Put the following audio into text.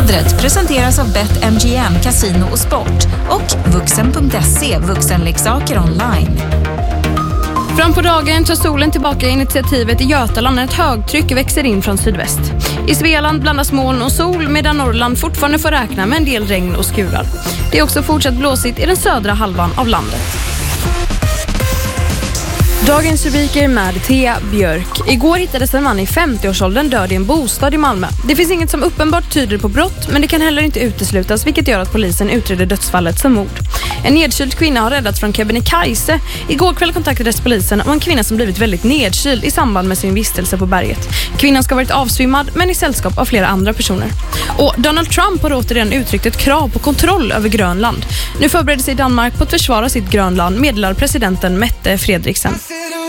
Vädret presenteras av BetMGM, Casino och Sport och Vuxen.se, vuxenleksaker online. Fram på dagen tar solen tillbaka initiativet i Götaland när ett högtryck växer in från sydväst. I Svealand blandas moln och sol medan Norrland fortfarande får räkna med en del regn och skurar. Det är också fortsatt blåsigt i den södra halvan av landet. Dagens rubriker med Thea Björk. Igår hittades en man i 50-årsåldern död i en bostad i Malmö. Det finns inget som uppenbart tyder på brott, men det kan heller inte uteslutas, vilket gör att polisen utreder dödsfallet som mord. En nedkyld kvinna har räddats från Kebnekaise. Igår kväll kontaktades polisen om en kvinna som blivit väldigt nedkyld i samband med sin vistelse på berget. Kvinnan ska ha varit avsvimmad, men i sällskap av flera andra personer. Och Donald Trump har återigen uttryckt ett krav på kontroll över Grönland. Nu förbereder sig Danmark på att försvara sitt Grönland, meddelar presidenten Mette Frederiksen.